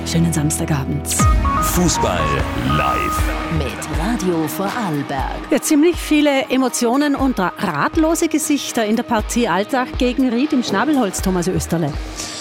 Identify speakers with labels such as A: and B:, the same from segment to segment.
A: Schönen Samstagabend.
B: Fußball live
C: mit Radio Vorarlberg.
A: Ja, ziemlich viele Emotionen und ratlose Gesichter in der Partie Altach gegen Ried im Schnabelholz, Thomas Österle.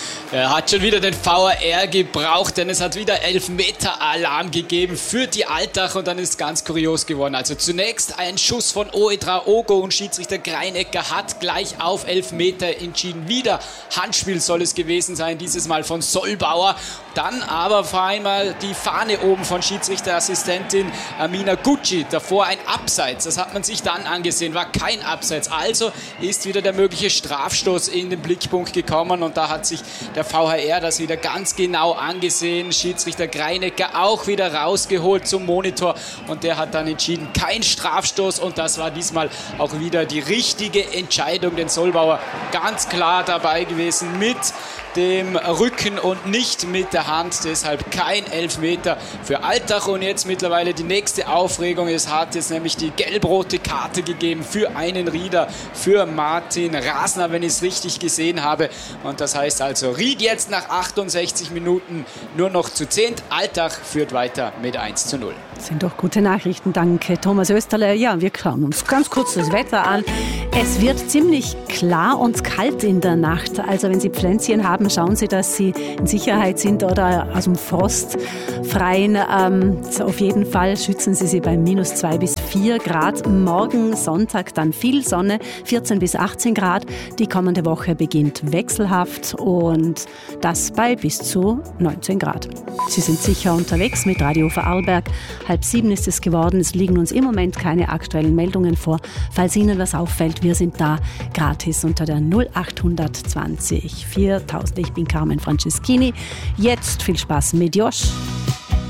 D: Er hat schon wieder den VAR gebraucht, denn es hat wieder Elfmeter-Alarm gegeben für die Altach und dann ist es ganz kurios geworden. Also zunächst ein Schuss von Ouedraogo und Schiedsrichter Greinecker hat gleich auf Elfmeter entschieden. Wieder Handspiel soll es gewesen sein, dieses Mal von Sollbauer. Dann aber vor einmal die Fahne oben von Schiedsrichterassistentin Amina Gucci. Davor ein Abseits, das hat man sich dann angesehen, war kein Abseits. Also ist wieder der mögliche Strafstoß in den Blickpunkt gekommen und da hat sich der VAR das wieder ganz genau angesehen. Schiedsrichter Greinecker auch wieder rausgeholt zum Monitor und der hat dann entschieden, kein Strafstoß und das war diesmal auch wieder die richtige Entscheidung, denn Sollbauer ganz klar dabei gewesen mit dem Rücken und nicht mit der Hand, deshalb kein Elfmeter für Altach und jetzt mittlerweile die nächste Aufregung. Es hat jetzt nämlich die gelb-rote Karte gegeben für einen Rieder, für Martin Rasner, wenn ich es richtig gesehen habe und das heißt also Ried jetzt nach 68 Minuten nur noch zu 10. Altach führt weiter mit 1:0.
A: Das sind doch gute Nachrichten, danke Thomas Österle. Ja, wir schauen uns ganz kurz das Wetter an. Es wird ziemlich klar und kalt in der Nacht. Also wenn Sie Pflänzchen haben, schauen Sie, dass Sie in Sicherheit sind oder aus dem Frost freien. Auf jeden Fall schützen Sie sie bei -2 bis 4 Grad. Morgen Sonntag dann viel Sonne, 14 bis 18 Grad. Die kommende Woche beginnt wechselhaft und das bei bis zu 19 Grad. Sie sind sicher unterwegs mit Radio Vorarlberg. 6:30 ist es geworden. Es liegen uns im Moment keine aktuellen Meldungen vor. Falls Ihnen was auffällt, wir sind da gratis unter der 0820 4000. Ich bin Carmen Franceschini. Jetzt viel Spaß mit Josh.